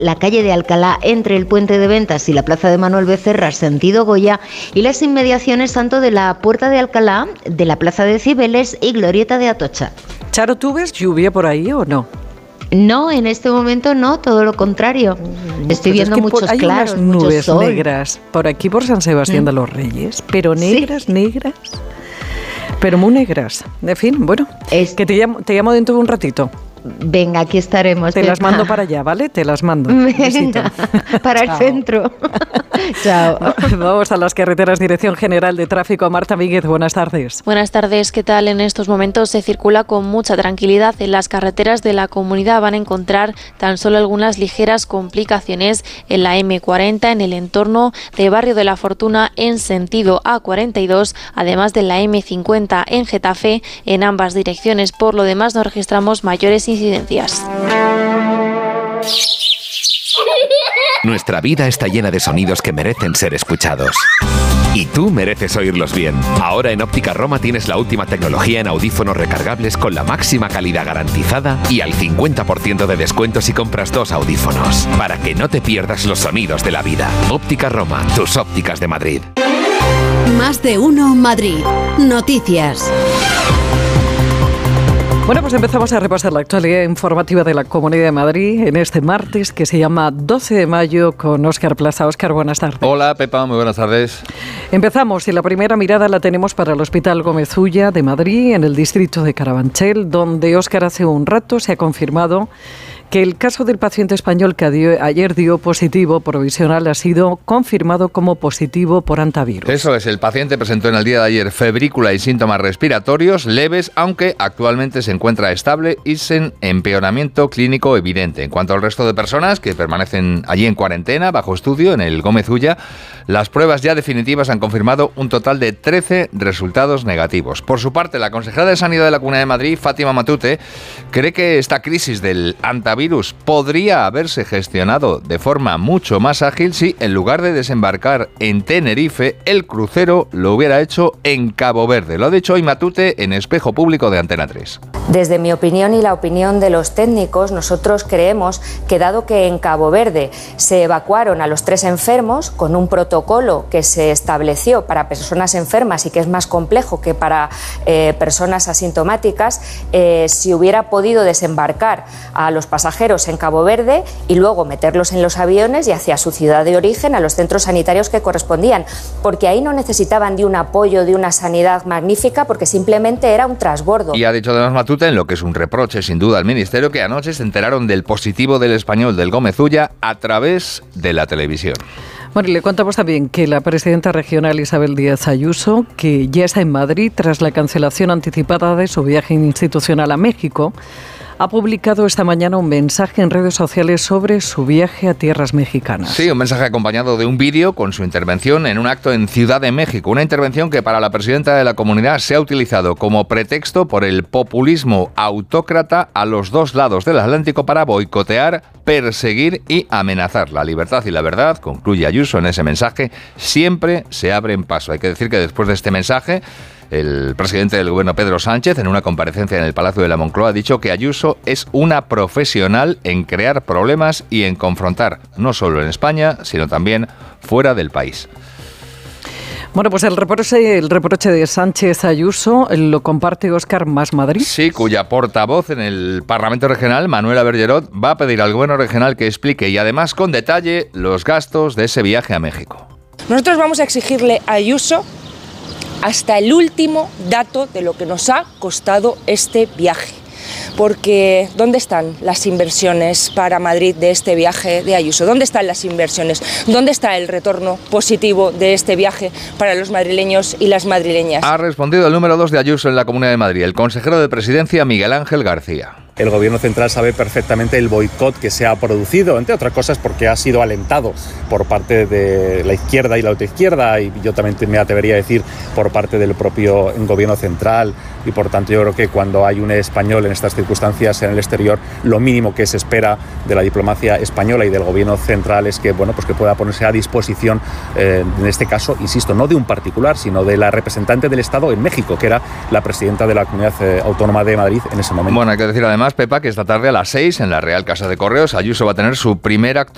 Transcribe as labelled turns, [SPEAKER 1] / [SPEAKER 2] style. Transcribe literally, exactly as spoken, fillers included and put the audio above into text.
[SPEAKER 1] la calle de Alcalá entre el Puente de Ventas y la Plaza de Manuel Becerra, sentido Goya, y las inmediaciones tanto de la Puerta de Alcalá, de la Plaza de Cibeles y Glorieta de Atocha.
[SPEAKER 2] Charo, ¿tú ves lluvia por ahí o no?
[SPEAKER 1] No, en este momento no, todo lo contrario. Estoy viendo es que muchos
[SPEAKER 2] hay
[SPEAKER 1] claros,
[SPEAKER 2] unas nubes
[SPEAKER 1] mucho sol.
[SPEAKER 2] negras por aquí por San Sebastián ¿Mm? de los Reyes, pero negras, ¿sí? negras, pero muy negras. En fin, bueno, es... que te llamo, te llamo dentro de un ratito.
[SPEAKER 1] Venga, aquí estaremos.
[SPEAKER 2] Te Pepa. Las mando para allá, ¿vale? Te las mando.
[SPEAKER 1] Venga, para el centro. Chao.
[SPEAKER 2] Vamos a las carreteras. Dirección General de Tráfico. Marta Míguez, buenas tardes.
[SPEAKER 3] Buenas tardes, ¿qué tal? En estos momentos se circula con mucha tranquilidad. En las carreteras de la comunidad van a encontrar tan solo algunas ligeras complicaciones en la eme cuarenta, en el entorno de Barrio de la Fortuna en sentido a cuarenta y dos, además de la eme cincuenta en Getafe en ambas direcciones. Por lo demás no registramos mayores incidencias.
[SPEAKER 4] Nuestra vida está llena de sonidos que merecen ser escuchados. Y tú mereces oírlos bien. Ahora en Óptica Roma tienes la última tecnología en audífonos recargables con la máxima calidad garantizada y al cincuenta por ciento de descuento si compras dos audífonos. Para que no te pierdas los sonidos de la vida. Óptica Roma, tus ópticas de Madrid.
[SPEAKER 5] Más de uno Madrid. Noticias.
[SPEAKER 2] Bueno, pues empezamos a repasar la actualidad informativa de la Comunidad de Madrid en este martes que se llama doce de mayo con Óscar Plaza. Óscar, buenas tardes.
[SPEAKER 6] Hola, Pepa, muy buenas tardes.
[SPEAKER 2] Empezamos y la primera mirada la tenemos para el Hospital Gómez Ulla de Madrid, en el distrito de Carabanchel, donde, Óscar, hace un rato se ha confirmado que el caso del paciente español que dio, ayer dio positivo provisional ha sido confirmado como positivo por hantavirus.
[SPEAKER 6] Eso es, el paciente presentó en el día de ayer febrícula y síntomas respiratorios leves, aunque actualmente se encuentra estable y sin empeoramiento clínico evidente. En cuanto al resto de personas que permanecen allí en cuarentena, bajo estudio, en el Gómez Ulla, las pruebas ya definitivas han confirmado un total de trece resultados negativos. Por su parte, la consejera de Sanidad de la Comunidad de Madrid, Fátima Matute, cree que esta crisis del hantavirus virus podría haberse gestionado de forma mucho más ágil si, en lugar de desembarcar en Tenerife, el crucero lo hubiera hecho en Cabo Verde. Lo ha dicho hoy Matute en Espejo Público de Antena tres.
[SPEAKER 7] Desde mi opinión y la opinión de los técnicos, nosotros creemos que dado que en Cabo Verde se evacuaron a los tres enfermos con un protocolo que se estableció para personas enfermas y que es más complejo que para eh, personas asintomáticas, eh, si hubiera podido desembarcar a los pasajeros en Cabo Verde y luego meterlos en los aviones y hacia su ciudad de origen, a los centros sanitarios que correspondían, porque ahí no necesitaban de un apoyo, de una sanidad magnífica, porque simplemente era un transbordo.
[SPEAKER 6] Y ha dicho además Matute, en lo que es un reproche sin duda al Ministerio, que anoche se enteraron del positivo del español del Gómez Ulla a través de la televisión.
[SPEAKER 2] Bueno, y le contamos también que la presidenta regional Isabel Díaz Ayuso, que ya está en Madrid tras la cancelación anticipada de su viaje institucional a México, ha publicado esta mañana un mensaje en redes sociales sobre su viaje a tierras mexicanas.
[SPEAKER 6] Sí, un mensaje acompañado de un vídeo con su intervención en un acto en Ciudad de México. Una intervención que para la presidenta de la comunidad se ha utilizado como pretexto por el populismo autócrata a los dos lados del Atlántico para boicotear, perseguir y amenazar. La libertad y la verdad, concluye Ayuso en ese mensaje, siempre se abren paso. Hay que decir que después de este mensaje, el presidente del gobierno, Pedro Sánchez, en una comparecencia en el Palacio de la Moncloa, ha dicho que Ayuso es una profesional en crear problemas y en confrontar, no solo en España, sino también fuera del país.
[SPEAKER 2] Bueno, pues el reproche, el reproche de Sánchez Ayuso lo comparte Óscar Más Madrid.
[SPEAKER 6] Sí, cuya portavoz en el Parlamento Regional, Manuela Bergerot, va a pedir al gobierno regional que explique y además con detalle los gastos de ese viaje a México.
[SPEAKER 8] Nosotros vamos a exigirle a Ayuso hasta el último dato de lo que nos ha costado este viaje. Porque ¿dónde están las inversiones para Madrid de este viaje de Ayuso? ¿Dónde están las inversiones? ¿Dónde está el retorno positivo de este viaje para los madrileños y las madrileñas?
[SPEAKER 6] Ha respondido el número dos de Ayuso en la Comunidad de Madrid, el consejero de Presidencia Miguel Ángel García.
[SPEAKER 9] El Gobierno central sabe perfectamente el boicot que se ha producido, entre otras cosas porque ha sido alentado por parte de la izquierda y la autoizquierda, y yo también me atrevería a decir por parte del propio Gobierno central, y por tanto yo creo que cuando hay un español en estas circunstancias en el exterior, lo mínimo que se espera de la diplomacia española y del Gobierno central es que, bueno, pues que pueda ponerse a disposición, eh, en este caso, insisto, no de un particular, sino de la representante del Estado en México, que era la presidenta de la Comunidad eh, Autónoma de Madrid en ese momento.
[SPEAKER 6] Bueno, hay que decir además, Pepa, que esta tarde a las seis en la Real Casa de Correos, Ayuso va a tener su primer acto